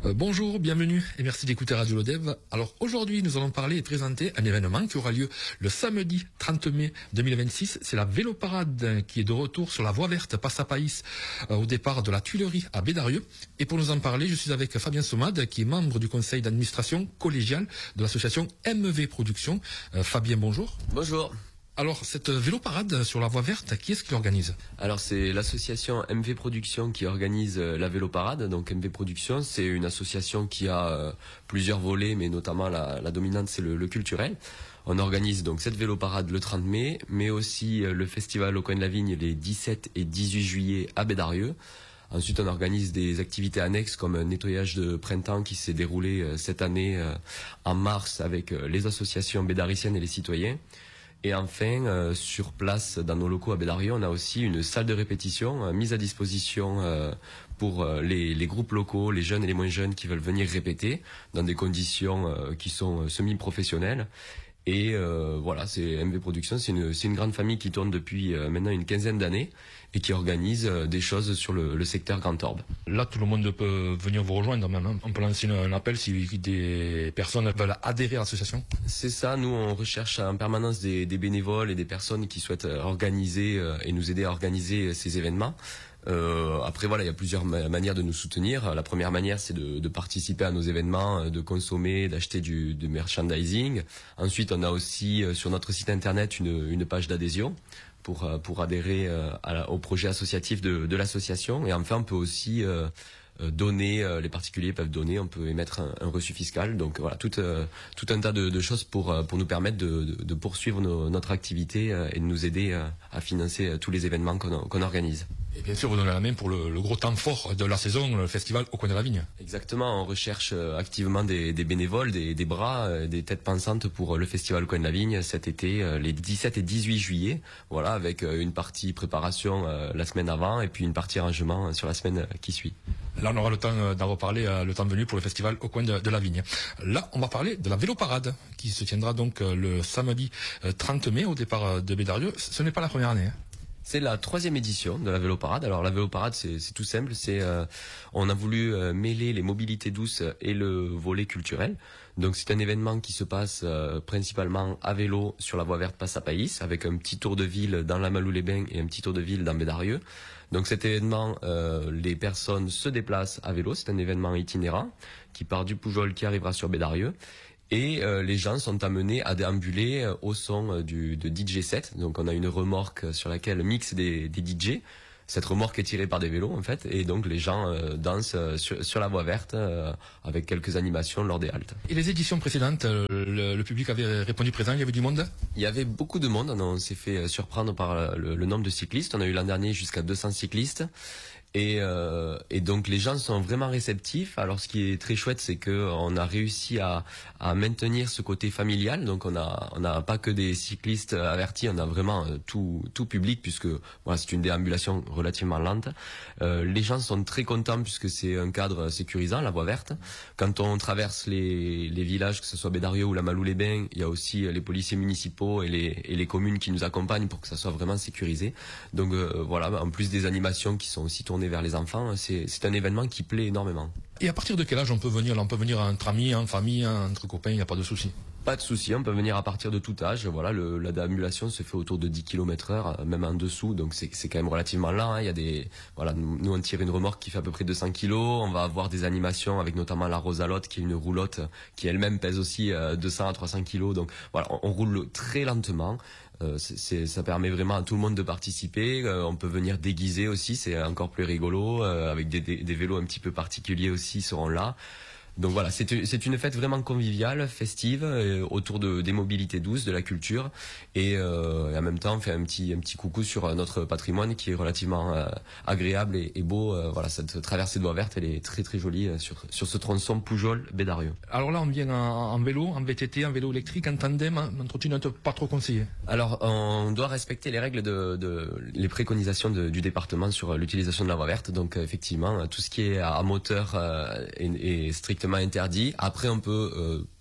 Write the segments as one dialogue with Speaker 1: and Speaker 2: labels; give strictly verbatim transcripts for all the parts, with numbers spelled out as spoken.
Speaker 1: Euh, bonjour, bienvenue et merci d'écouter Radio Lodève. Alors aujourd'hui, nous allons parler et présenter un événement qui aura lieu le samedi trente mai deux mille vingt-six. C'est la Véloparade qui est de retour sur la voie verte Passapaïs euh, au départ de la Tuilerie à Bédarieux. Et pour nous en parler, je suis avec Fabien Somade qui est membre du conseil d'administration collégial de l'association M V Production. Euh, Fabien, bonjour.
Speaker 2: Bonjour.
Speaker 1: Alors, cette véloparade sur la voie verte, qui est-ce qui l'organise?
Speaker 2: Alors, c'est l'association M V Production qui organise la véloparade. Donc, M V Production, c'est une association qui a euh, plusieurs volets, mais notamment la, la dominante, c'est le, le culturel. On organise donc cette véloparade le trente mai, mais aussi euh, le festival au coin de la vigne les dix-sept et dix-huit juillet à Bédarieux. Ensuite, on organise des activités annexes comme un nettoyage de printemps qui s'est déroulé euh, cette année euh, en mars avec euh, les associations bédariciennes et les citoyens. Et enfin, euh, sur place, dans nos locaux à Bédarieux, on a aussi une salle de répétition euh, mise à disposition euh, pour euh, les, les groupes locaux, les jeunes et les moins jeunes qui veulent venir répéter dans des conditions euh, qui sont euh, semi-professionnelles. Et euh, voilà, c'est M V Production, c'est une, c'est une grande famille qui tourne depuis euh, maintenant une quinzaine d'années et qui organise euh, des choses sur le, le secteur Grand Orbe.
Speaker 1: Là, tout le monde peut venir vous rejoindre même. Hein. On peut lancer un appel si des personnes veulent adhérer à l'association.
Speaker 2: C'est ça, nous on recherche en permanence des, des bénévoles et des personnes qui souhaitent organiser euh, et nous aider à organiser ces événements. Euh, après voilà, il y a plusieurs ma manières de nous soutenir. La première manière, c'est de, de participer à nos événements, de consommer, d'acheter du, du merchandising. Ensuite, on a aussi euh, sur notre site internet une, une page d'adhésion pour euh, pour adhérer euh, à la, au projet associatif de, de l'association. Et enfin, on peut aussi euh, donner, euh, les particuliers peuvent donner, on peut émettre un, un reçu fiscal. Donc voilà, tout euh, tout un tas de, de choses pour pour nous permettre de, de, de poursuivre nos, notre activité euh, et de nous aider euh, à financer euh, tous les événements qu'on qu'on organise.
Speaker 1: Et bien sûr, vous donnez la main pour le, le gros temps fort de la saison, le festival au coin de la vigne.
Speaker 2: Exactement, on recherche activement des, des bénévoles, des, des bras, des têtes pensantes pour le festival au coin de la vigne cet été, les dix-sept et dix-huit juillet. Voilà, avec une partie préparation la semaine avant et puis une partie arrangement sur la semaine qui suit.
Speaker 1: Là, on aura le temps d'en reparler le temps venu pour le festival au coin de, de la vigne. Là, on va parler de la véloparade qui se tiendra donc le samedi trente mai au départ de Bédarieux. Ce n'est pas la première année. Hein.
Speaker 2: C'est la troisième édition de la véloparade. Alors la véloparade, c'est tout simple. C'est euh, on a voulu euh, mêler les mobilités douces et le volet culturel. Donc c'est un événement qui se passe euh, principalement à vélo sur la voie verte Passapaïs, avec un petit tour de ville dans la Malou-les-Bains et un petit tour de ville dans Bédarieux. Donc cet événement, euh, les personnes se déplacent à vélo. C'est un événement itinérant qui part du Poujol, qui arrivera sur Bédarieux. Et euh, les gens sont amenés à déambuler euh, au son euh, du, de D J set. Donc on a une remorque sur laquelle mixent des, des D J. Cette remorque est tirée par des vélos en fait. Et donc les gens euh, dansent euh, sur, sur la voie verte euh, avec quelques animations lors des haltes.
Speaker 1: Et les éditions précédentes, le, le public avait répondu présent, il y avait du monde?
Speaker 2: Il y avait beaucoup de monde. On s'est fait surprendre par le, le nombre de cyclistes. On a eu l'an dernier jusqu'à deux cents cyclistes. Et, euh, et donc les gens sont vraiment réceptifs. Alors ce qui est très chouette, c'est que on a réussi à, à maintenir ce côté familial. Donc on a on a pas que des cyclistes avertis, on a vraiment tout tout public puisque voilà, c'est une déambulation relativement lente. Euh, les gens sont très contents puisque c'est un cadre sécurisant, la voie verte. Quand on traverse les les villages, que ce soit Bédarieux ou la Malou-les-Bains, il y a aussi les policiers municipaux et les et les communes qui nous accompagnent pour que ça soit vraiment sécurisé. Donc euh, voilà, en plus des animations qui sont aussi tournées vers les enfants, c'est c'est un événement qui plaît énormément.
Speaker 1: Et à partir de quel âge on peut venir? Là, on peut venir entre amis, en famille, entre copains, il n'y a pas de souci?
Speaker 2: Pas de souci, on peut venir à partir de tout âge. Voilà, le, la déambulation se fait autour de dix kilomètres heure, même en dessous, donc c'est c'est quand même relativement lent. Hein. Il y a des, voilà, nous on tire une remorque qui fait à peu près deux cents kilos. On va avoir des animations avec notamment la Rosalotte, qui est une roulotte qui elle-même pèse aussi deux cents à trois cents kilos. Donc voilà, on, on roule très lentement. Euh, c'est, ça permet vraiment à tout le monde de participer. Euh, on peut venir déguiser aussi, c'est encore plus rigolo, euh, avec des, des, des vélos un petit peu particuliers aussi seront là. Donc voilà, c'est c'est une fête vraiment conviviale, festive, euh, autour de des mobilités douces, de la culture, et, euh, et en même temps on fait un petit un petit coucou sur notre patrimoine qui est relativement euh, agréable et, et beau. Euh, voilà, cette traversée de voie verte, elle est très très jolie euh, sur sur ce tronçon Poujol-Bédarieux.
Speaker 1: Alors là, on vient en, en vélo, en V T T, en vélo électrique, en tandem, en trottinette, pas trop conseillé.
Speaker 2: Alors on doit respecter les règles de, de les préconisations de, du département sur l'utilisation de la voie verte. Donc effectivement, tout ce qui est à moteur euh, est, est strictement interdit. Après, on peut euh,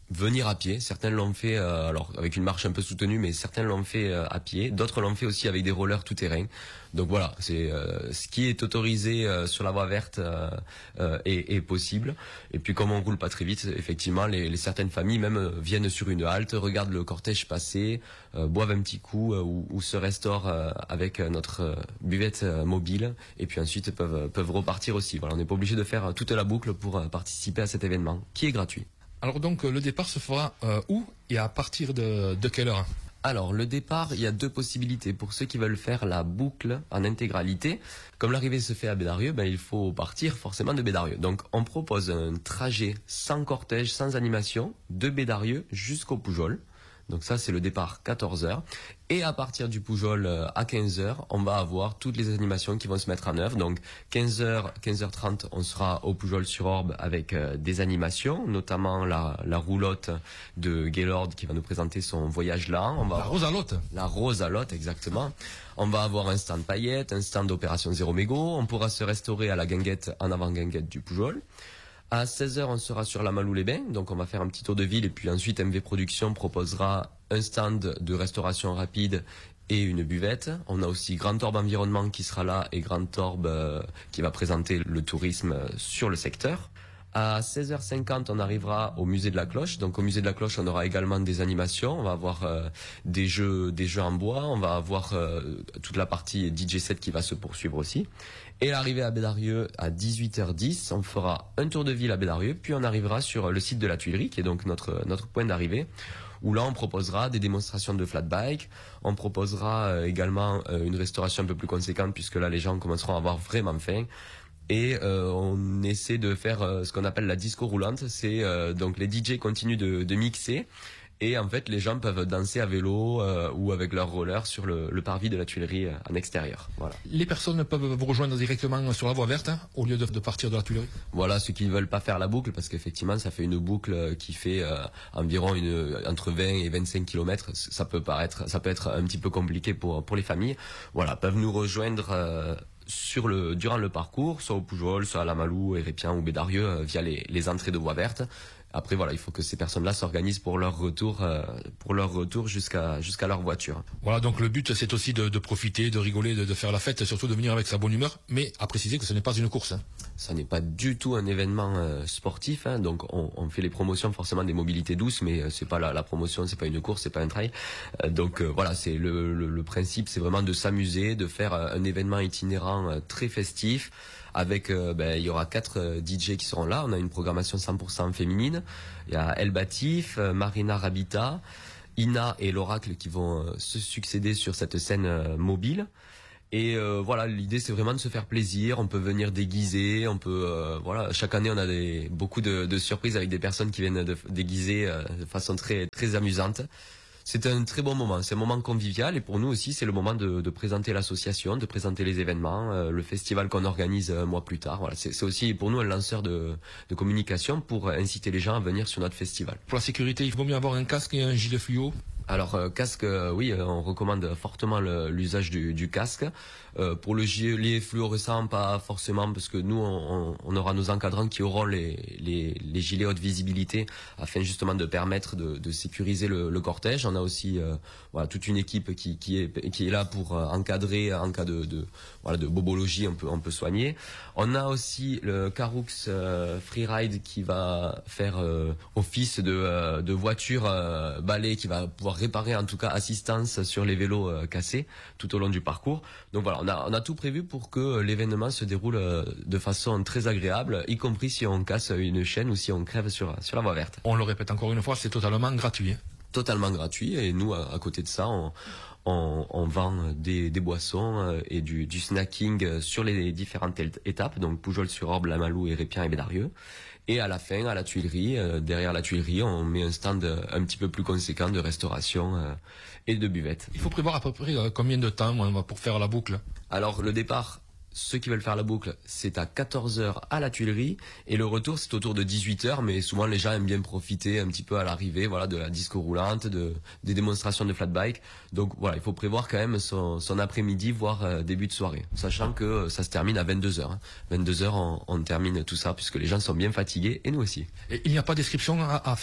Speaker 2: venir à pied. Certains l'ont fait, euh, alors avec une marche un peu soutenue, mais certains l'ont fait euh, à pied. D'autres l'ont fait aussi avec des rollers tout terrain. Donc voilà, c'est euh, ce qui est autorisé euh, sur la voie verte euh, euh, est, est possible. Et puis comme on roule pas très vite, effectivement, les, les certaines familles même euh, viennent sur une halte, regardent le cortège passer, euh, boivent un petit coup euh, ou, ou se restaurent euh, avec notre euh, buvette euh, mobile, et puis ensuite peuvent peuvent repartir aussi. Voilà, on n'est pas obligé de faire toute la boucle pour euh, participer à cet événement qui est gratuit.
Speaker 1: Alors donc le départ se fera euh, où et à partir de, de quelle heure?
Speaker 2: Alors le départ, il y a deux possibilités. Pour ceux qui veulent faire la boucle en intégralité, comme l'arrivée se fait à Bédarieux, ben, il faut partir forcément de Bédarieux. Donc on propose un trajet sans cortège, sans animation, de Bédarieux jusqu'au Poujol. Donc ça c'est le départ quatorze heures. Et à partir du Poujol à quinze heures, on va avoir toutes les animations qui vont se mettre en œuvre. Donc quinze heures, quinze heures trente, on sera au Poujol-sur-Orbe avec euh, des animations, notamment la, la roulotte de Gaylord qui va nous présenter son voyage là. On va
Speaker 1: la rose à l'hôte.
Speaker 2: La rose à l'hôte, exactement. On va avoir un stand paillettes, un stand d'opération zéro mégot. On pourra se restaurer à la guinguette, en avant-guinguette du Poujol. À seize heures, on sera sur la Malou-les-Bains, donc on va faire un petit tour de ville et puis ensuite M V Production proposera un stand de restauration rapide et une buvette. On a aussi Grand Orbe Environnement qui sera là et Grand Orbe euh, qui va présenter le tourisme sur le secteur. À seize heures cinquante, on arrivera au musée de la Cloche. Donc au musée de la Cloche, on aura également des animations. On va avoir euh, des jeux, des jeux en bois. On va avoir euh, toute la partie D J set qui va se poursuivre aussi. Et l'arrivée à Bédarieux à dix-huit heures dix, on fera un tour de ville à Bédarieux, puis on arrivera sur le site de la Tuilerie, qui est donc notre notre point d'arrivée, où là on proposera des démonstrations de flat bike. On proposera euh, également euh, une restauration un peu plus conséquente, puisque là les gens commenceront à avoir vraiment faim. Et euh, on essaie de faire euh, ce qu'on appelle la disco roulante. C'est euh, donc les D J continuent de, de mixer et en fait les gens peuvent danser à vélo euh, ou avec leur roller sur le, le parvis de la Tuilerie euh, en extérieur. Voilà.
Speaker 1: Les personnes peuvent vous rejoindre directement sur la voie verte hein, au lieu de, de partir de la Tuilerie.
Speaker 2: Voilà, ceux qui ne veulent pas faire la boucle, parce qu'effectivement ça fait une boucle qui fait euh, environ une, entre vingt et vingt-cinq kilomètres. Ça peut paraître, ça peut être un petit peu compliqué pour pour les familles. Voilà, peuvent nous rejoindre. Euh, sur le durant le parcours, soit au Poujol, soit à la Malou, Hérépien ou Bédarieux, euh, via les, les entrées de voie verte. Après voilà, il faut que ces personnes-là s'organisent pour leur retour, euh, pour leur retour jusqu'à jusqu'à leur voiture.
Speaker 1: Voilà, donc le but c'est aussi de, de profiter, de rigoler, de, de faire la fête, surtout de venir avec sa bonne humeur, mais à préciser que ce n'est pas une course. Hein.
Speaker 2: Ça n'est pas du tout un événement euh, sportif, hein, donc on, on fait les promotions forcément des mobilités douces, mais euh, c'est pas la, la promotion, c'est pas une course, c'est pas un trail. Euh, donc euh, voilà, c'est le, le, le principe, c'est vraiment de s'amuser, de faire euh, un événement itinérant euh, très festif. Avec, euh, ben, il y aura quatre euh, D J qui seront là. On a une programmation cent pour cent féminine. Il y a El Batif, euh, Marina Rabita, Ina et l'Oracle qui vont euh, se succéder sur cette scène euh, mobile. Et euh, voilà, l'idée c'est vraiment de se faire plaisir. On peut venir déguiser, on peut, euh, voilà, chaque année on a des, beaucoup de, de surprises avec des personnes qui viennent de, déguiser euh, de façon très très amusante. C'est un très bon moment, c'est un moment convivial et pour nous aussi c'est le moment de, de présenter l'association, de présenter les événements, euh, le festival qu'on organise un mois plus tard. Voilà, c'est, c'est aussi pour nous un lanceur de, de communication pour inciter les gens à venir sur notre festival.
Speaker 1: Pour la sécurité, il vaut mieux avoir un casque et un gilet fluo.
Speaker 2: Alors euh, casque, euh, oui, euh, on recommande fortement le, l'usage du, du casque. Euh, pour le gilet fluorescent, pas forcément, parce que nous, on, on aura nos encadrants qui auront les, les, les gilets haute visibilité, afin justement de permettre de, de sécuriser le, le cortège. On a aussi euh, voilà, toute une équipe qui, qui, est, qui est là pour euh, encadrer en cas de, de, voilà, de bobologie, on peut, on peut soigner. On a aussi le Carux euh, Freeride qui va faire euh, office de, euh, de voiture euh, balai, qui va pouvoir réparer en tout cas assistance sur les vélos euh, cassés tout au long du parcours. Donc voilà, on a, on a tout prévu pour que l'événement se déroule euh, de façon très agréable, y compris si on casse une chaîne ou si on crève sur, sur la voie verte.
Speaker 1: On le répète encore une fois, c'est totalement gratuit. Hein.
Speaker 2: Totalement gratuit et nous, à, à côté de ça, on, on, on vend des, des boissons et du, du snacking sur les différentes étapes, donc Poujol-sur-Orbe, La Malou, Hérépien et Bédarieux. Et à la fin, à la Tuilerie, euh, derrière la Tuilerie, on met un stand un petit peu plus conséquent de restauration euh, et de buvette.
Speaker 1: Il faut prévoir à peu près euh, combien de temps on va pour faire la boucle?
Speaker 2: Alors le départ, ceux qui veulent faire la boucle, c'est à quatorze heures à la Tuilerie et le retour c'est autour de dix-huit heures, mais souvent les gens aiment bien profiter un petit peu à l'arrivée, voilà, de la disco roulante, de des démonstrations de flat bike. Donc voilà, il faut prévoir quand même son, son après-midi voire euh, début de soirée, sachant que euh, ça se termine à vingt-deux heures. Hein. vingt-deux heures on, on termine tout ça puisque les gens sont bien fatigués et nous aussi.
Speaker 1: Et il n'y a pas d'inscription à, à faire?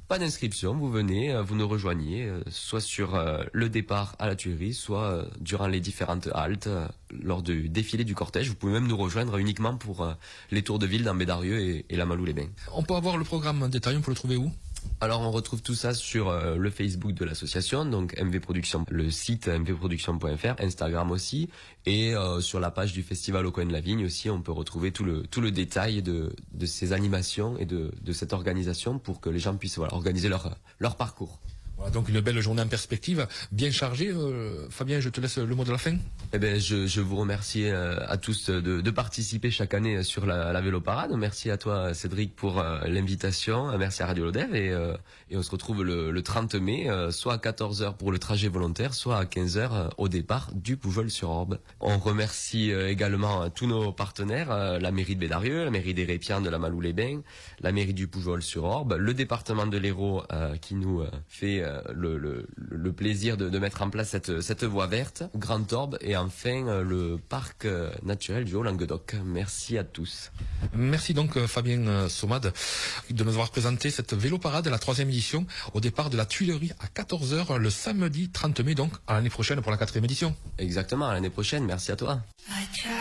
Speaker 2: Pas d'inscription, vous venez, euh, vous nous rejoignez, euh, soit sur euh, le départ à la Tuilerie, soit euh, durant les différentes haltes, euh, lors du défilé du cortège. Vous pouvez même nous rejoindre uniquement pour euh, les tours de ville dans Bédarieux et, et la Malou-les-Bains.
Speaker 1: On peut avoir le programme détaillé, on peut le trouver où?
Speaker 2: Alors on retrouve tout ça sur euh, le Facebook de l'association, donc M V Production, le site m v production point f r, Instagram aussi, et euh, sur la page du festival au coin de la vigne aussi, on peut retrouver tout le tout le détail de de ces animations et de de cette organisation pour que les gens puissent voilà, organiser leur leur parcours.
Speaker 1: Voilà, donc une belle journée en perspective, bien chargée. Euh, Fabien, je te laisse le mot de la fin.
Speaker 2: Eh ben, je, je vous remercie euh, à tous de, de participer chaque année sur la, la vélo parade. Merci à toi, Cédric, pour euh, l'invitation. Merci à Radio Lodève et, euh, et on se retrouve le, le trente mai, euh, soit à quatorze heures pour le trajet volontaire, soit à quinze heures euh, au départ du Poujols-sur-Orbe. On remercie euh, également euh, tous nos partenaires, euh, la mairie de Bédarieux, la mairie des Répiens de la Malou-les-Bains, la mairie du Poujols-sur-Orbe, le département de l'Hérault euh, qui nous euh, fait euh, Le, le, le plaisir de, de mettre en place cette, cette voie verte, Grand Orbe, et enfin euh, le parc euh, naturel du Haut-Languedoc. Merci à tous.
Speaker 1: Merci donc Fabien Somade de nous avoir présenté cette vélo parade, la troisième édition, au départ de la Tuilerie à quatorze heures le samedi trente mai, donc à l'année prochaine pour la quatrième édition.
Speaker 2: Exactement, à l'année prochaine. Merci à toi.